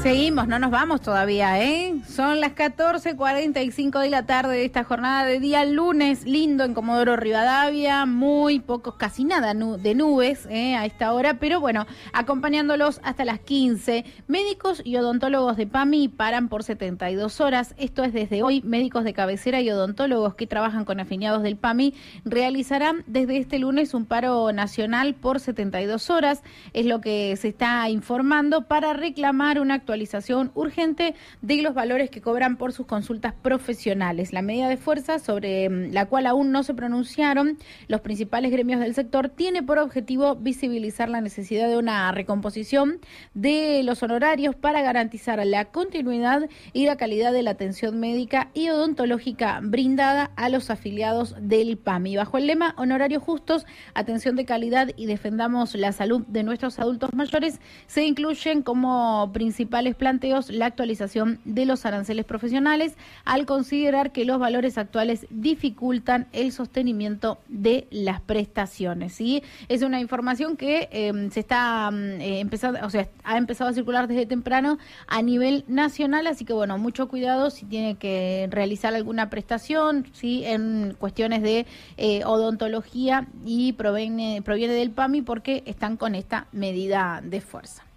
Seguimos, no nos vamos todavía, ¿eh? Son las 14:45 de la tarde de esta jornada de día lunes, lindo en Comodoro Rivadavia, muy pocos, casi nada de nubes a esta hora, pero bueno, acompañándolos hasta las 15. Médicos y odontólogos de PAMI paran por 72 horas, esto es desde hoy. Médicos de cabecera y odontólogos que trabajan con afiliados del PAMI realizarán desde este lunes un paro nacional por 72 horas, es lo que se está informando, para reclamar una actualización urgente de los valores que cobran por sus consultas profesionales. La medida de fuerza, sobre la cual aún no se pronunciaron los principales gremios del sector, tiene por objetivo visibilizar la necesidad de una recomposición de los honorarios para garantizar la continuidad y la calidad de la atención médica y odontológica brindada a los afiliados del PAMI. Bajo el lema Honorarios justos, atención de calidad y defendamos la salud de nuestros adultos mayores, se incluyen como principales planteos la actualización de los aranceles profesionales, al considerar que los valores actuales dificultan el sostenimiento de las prestaciones. ¿Sí? Es una información que se está empezando, o sea, ha empezado a circular desde temprano a nivel nacional, así que bueno, mucho cuidado si tiene que realizar alguna prestación, ¿sí? En cuestiones de odontología, y proviene del PAMI, porque están con esta medida de fuerza.